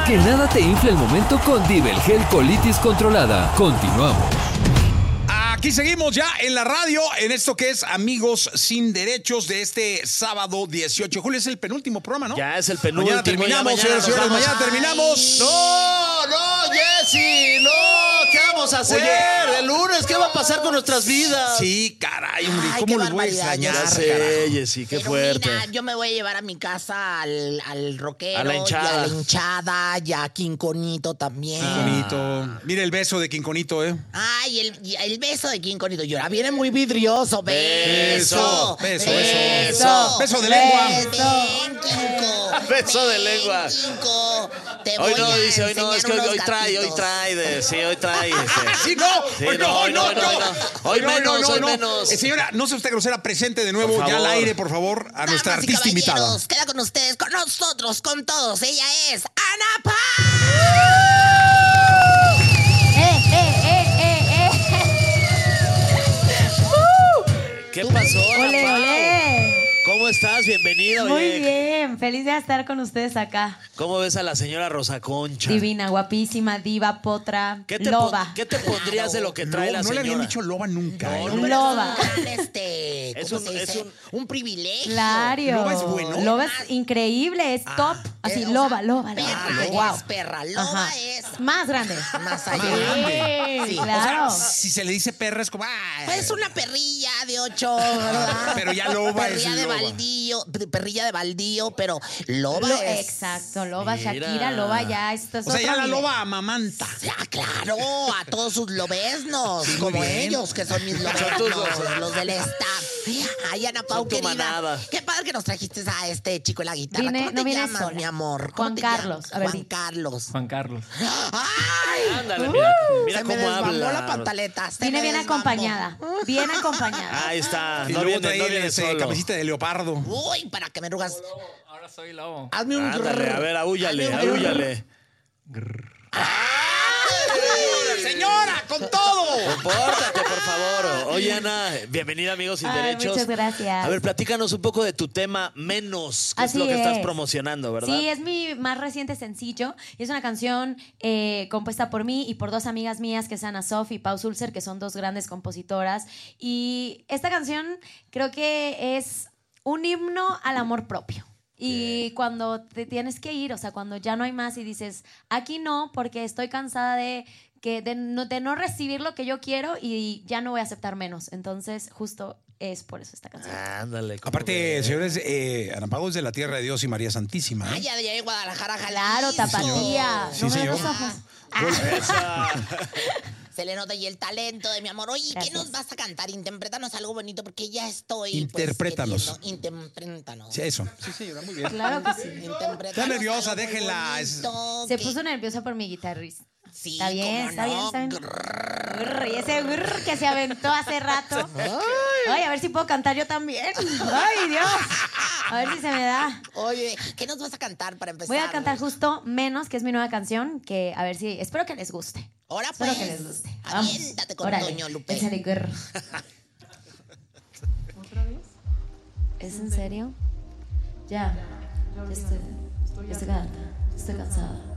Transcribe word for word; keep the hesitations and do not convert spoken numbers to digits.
Que nada te infle el momento con Divelgel Colitis Controlada. Continuamos. Aquí seguimos ya en la radio, en esto que es Amigos Sin Derechos de este sábado dieciocho de julio. Es el penúltimo programa, ¿no? Ya es el penúltimo. Mañana terminamos, mañana, señores, señores, mañana Ay. terminamos. No, no, Jessy, no. ¿Qué vamos a hacer? Oye, el lunes, ¿qué va a pasar con nuestras vidas? Sí, caray, hombre, Ay, ¿cómo qué los voy a barbaridad, extrañar? Ya ya sé, carajo? Jessy, qué Pero fuerte. mira, yo me voy a llevar a mi casa al, al rockero. A la hinchada. Y a la hinchada, y a Quinconito también. Quinconito. Mira el beso de Quinconito, ¿eh? Ay, el, y el beso de Quinconito. Y ahora viene muy vidrioso. Beso, Beso. beso, beso. Beso de lengua. Ven, Quinco. Beso de Ven, lengua. Quinco. Te Hoy voy no, a dice, hoy no, enseñar es que hoy, unos hoy trae, hoy gatitos. trae, de, sí, hoy trae. Este. Sí, no, Sí, hoy no, no, hoy no, hoy no, no. hoy no. Hoy menos, hoy menos. Eh, señora, no sea usted grosera, presente de nuevo Por ya al favor. aire, por favor, a nuestra Damas y artista invitada. caballeros, queda con ustedes, con nosotros, con todos. Ella es Ana Paz. ¡Eh, eh, eh, eh, eh! ¿Qué pasó, Ana ¡Ole, Pau? ole! ¿Cómo estás? Bienvenida. Muy oye. bien, feliz de estar con ustedes acá. ¿Cómo ves a la señora Rosa Concha? Divina, guapísima, diva, potra, ¿Qué te, loba. pon- ¿Qué te pondrías de lo que trae No, la no le señora? habían dicho loba nunca. ¿eh? No, Loba. Un gran, este, Es ¿cómo un- se es dice? un- un privilegio. Claro. ¿Loba es bueno? Loba es increíble, es top. Así, Eh, o loba, sea, loba, perra loba. es Wow. perra, loba Ajá. es Más grande. más allá. Más grande. Sí, Sí. claro. O sea, si se le dice perra es como... ay, Pues una perrilla de ocho, ¿verdad? Pero ya loba es Perrilla de loba. baldío, perrilla de baldío, pero loba Lo- es... Exacto, loba, Mira. Shakira, loba ya, esto es O sea, ya otro la nivel. loba amamanta. Ah, claro, a todos sus lobesnos, Sí, muy como bien. ellos, que son mis tus lobesnos, lobesnos. los del staff. Ay, Ana Pau, Son tu querida, manada. qué padre que nos trajiste a este chico en la guitarra. Vine- ¿Cómo te no vine llamas, sola. mi amor? ¿Cómo Juan te Carlos, llamas? a ver, Juan di. Carlos. Juan Carlos. ¡Ay! Ándale, mira, mira Se me cómo desbambó habla. la pantaleta. se Vine me bien desbambó. acompañada, bien acompañada. Ahí está. Y No luego viene, trae no el, viene ese, solo. camisita de leopardo. Uy, para que me rugas. Ahora soy lobo. Hazme un Ándale, grrr. a ver, ahúllale, Hazme un grrr. ahúllale. ¡Señora, con todo! Compórtate, por favor. Oye, Ana, bienvenida, Amigos Sin Ay, Derechos. muchas gracias. A ver, platícanos un poco de tu tema Menos, que Así es lo que estás es. promocionando, ¿verdad? Sí, es mi más reciente sencillo. Y es una canción eh, compuesta por mí y por dos amigas mías, que es Ana Sof y Pau Sulzer, que son dos grandes compositoras. Y esta canción creo que es un himno al amor propio. Y cuando te tienes que ir, o sea, cuando ya no hay más y dices, aquí no, porque estoy cansada de, que, de, no, de no recibir lo que yo quiero y ya no voy a aceptar menos. Entonces, justo es por eso esta canción. Ándale. ¿cómo Aparte, ves? señores, eh, Ana Pau es de la tierra de Dios y María Santísima. ¿eh? Ay, ya de allá de Guadalajara, Jalisco. Claro, tapatía. Sí, no me señor. los ojos. Esa. Se le nota y el talento de mi amor. Oye, ¿qué Gracias. nos vas a cantar? Interprétanos algo bonito porque ya estoy. Interprétanos. Pues, queriendo. Interprétanos. Sí, eso. Sí, señora, muy bien. Claro que sí. Interprétanos Está nerviosa, algo muy déjenla, es- bonito Se que- puso nerviosa por mi guitarrista. Sí, Está bien, cómo está bien, no. está bien. Grrr, y ese grrr que se aventó hace rato. Ay, a ver si puedo cantar yo también. Ay, Dios. A ver si se me da. Oye, ¿qué nos vas a cantar para empezar? Voy a cantar justo Menos, que es mi nueva canción, que a ver si... Espero que les guste. Ahora Espero pues. que les guste. Vamos. Aviéntate con Órale. Doño Lupe. Échale, grrr. ¿Es en serio? Ya. Ya estoy, estoy, can- estoy cansada.